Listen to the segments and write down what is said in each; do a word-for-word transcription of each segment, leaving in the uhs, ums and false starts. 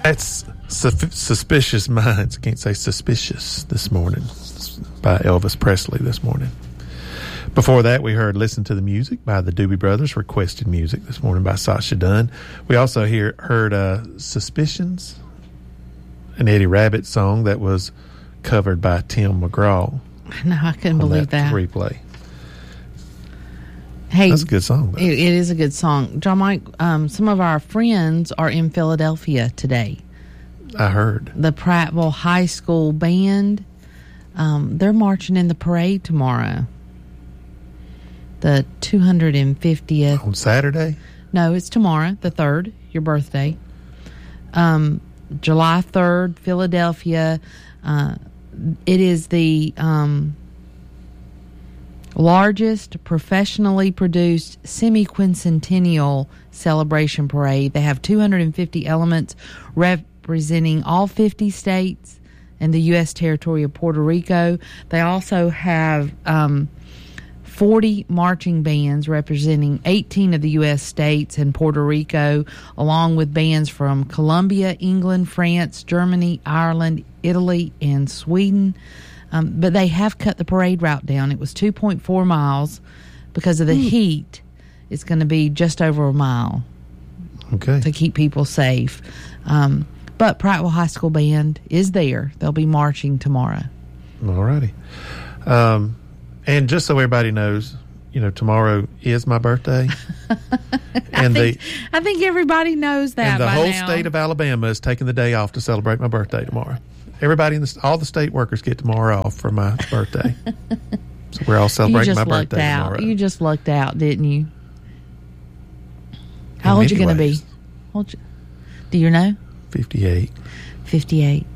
That's su- Suspicious Minds. I can't say suspicious this morning. It's by Elvis Presley this morning. Before that, we heard Listen to the Music by the Doobie Brothers, requested music this morning by Sasha Dunn. We also hear, heard uh, Suspicions, an Eddie Rabbitt song that was covered by Tim McGraw. No, I couldn't believe that. Replay. Hey, that's a good song, though. It, it is a good song. John Mike, um, some of our friends are in Philadelphia today. I heard. The Prattville High School Band, um, they're marching in the parade tomorrow. The two hundred fiftieth. On Saturday? No, it's tomorrow, the third, your birthday. Um, July third, Philadelphia. Uh, it is the... Um, largest professionally produced semi-quincentennial celebration parade. They have two hundred fifty elements representing all fifty states and the U S territory of Puerto Rico. They also have um, forty marching bands representing eighteen of the U S states and Puerto Rico, along with bands from Colombia, England, France, Germany, Ireland, Italy, and Sweden. Um, but they have cut the parade route down. It was two point four miles. Because of the mm. heat, it's going to be just over a mile. Okay. To keep people safe. Um, but Prattville High School Band is there. They'll be marching tomorrow. All righty. Um, and just so everybody knows, you know, tomorrow is my birthday. and I, think, the, I think everybody knows that And the by whole now. state of Alabama is taking the day off to celebrate my birthday tomorrow. Everybody in the all the state workers get tomorrow off for my birthday, so we're all celebrating my birthday out. tomorrow. You just lucked out, didn't you? How old you going to be? Old you, do you know? Fifty-eight. Fifty-eight.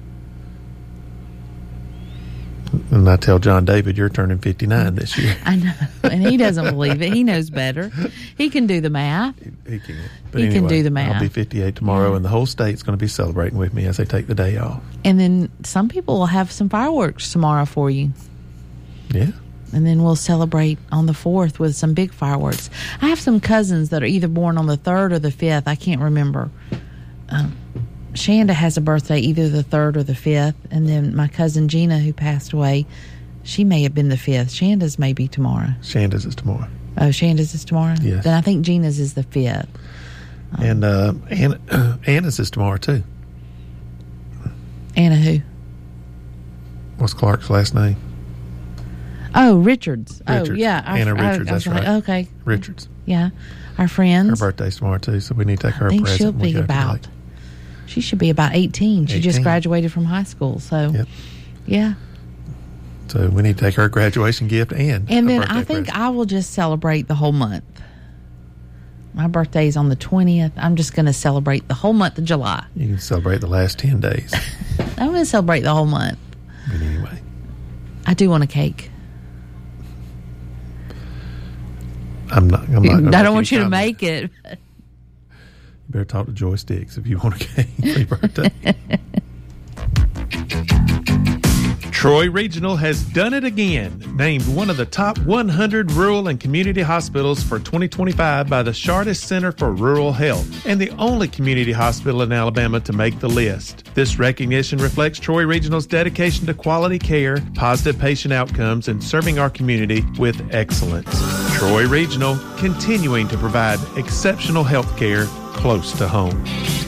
And I tell John David, you're turning fifty-nine this year. I know, and he doesn't believe it. He knows better. He can do the math. He, he can. But he anyway, can do the math. I'll be fifty-eight tomorrow, yeah. And the whole state's going to be celebrating with me as they take the day off. And then some people will have some fireworks tomorrow for you. Yeah. And then we'll celebrate on the fourth with some big fireworks. I have some cousins that are either born on the third or the fifth. I can't remember. Um, Shanda has a birthday either the third or the fifth, and then my cousin Gina, who passed away, she may have been the fifth. Shanda's may be tomorrow. Shanda's is tomorrow. Oh, Shanda's is tomorrow? Yes. Then I think Gina's is the fifth. Um, and uh, Anna, uh, Anna's is tomorrow, too. Anna who? What's Clark's last name? Oh, Richards. Richards. Oh, yeah. Our, Anna Richards, I, I that's like, right. Okay. Richards. Yeah. Our friends. Her birthday's tomorrow, too, so we need to take her I think a present. she'll be about... She should be about eighteen. She just graduated from high school. So, yep. Yeah. So we need to take her a graduation gift and And then birthday I think present. I will just celebrate the whole month. My birthday is on the twentieth. I'm just going to celebrate the whole month of July. You can celebrate the last ten days. I'm going to celebrate the whole month. But anyway. I do want a cake. I'm not. I'm not I don't want you to make it. You better talk to Joysticks if you want a cake for your birthday. Troy Regional has done it again. Named one of the top one hundred rural and community hospitals for twenty twenty-five by the Chartis Center for Rural Health, and the only community hospital in Alabama to make the list. This recognition reflects Troy Regional's dedication to quality care, positive patient outcomes, and serving our community with excellence. Troy Regional, continuing to provide exceptional health care close to home.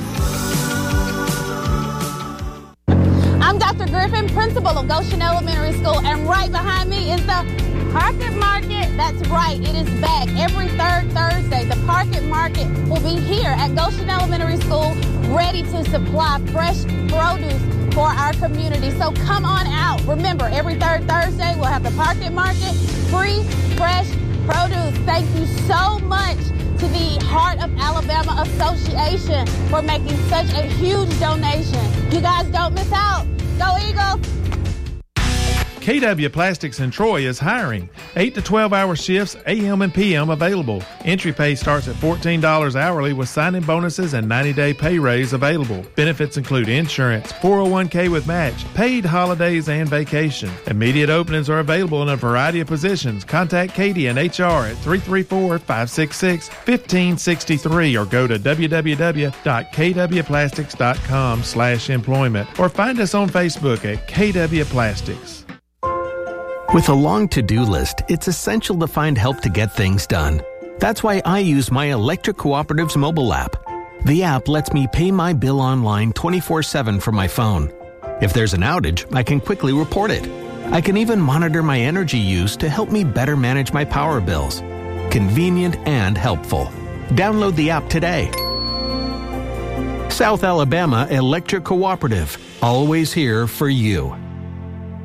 I'm Doctor Griffin, principal of Goshen Elementary School, and right behind me is the Parket Market. That's right, it is back every third Thursday. The Parket Market will be here at Goshen Elementary School, ready to supply fresh produce for our community. So come on out. Remember, every third Thursday we'll have the Parket Market, free, fresh produce. Thank you so much to the Heart of Alabama Association for making such a huge donation. You guys don't miss out. Go Eagles! K W Plastics in Troy is hiring. eight to twelve hour shifts, A M and P M available. Entry pay starts at fourteen dollars hourly with signing bonuses and ninety day pay raise available. Benefits include insurance, four oh one k with match, paid holidays, and vacation. Immediate openings are available in a variety of positions. Contact Katie and H R at three three four, five six six, one five six three or go to w w w dot k w plastics dot com slash employment or find us on Facebook at K W Plastics. With a long to-do list, it's essential to find help to get things done. That's why I use my Electric Cooperative's mobile app. The app lets me pay my bill online twenty-four seven from my phone. If there's an outage, I can quickly report it. I can even monitor my energy use to help me better manage my power bills. Convenient and helpful. Download the app today. South Alabama Electric Cooperative, always here for you.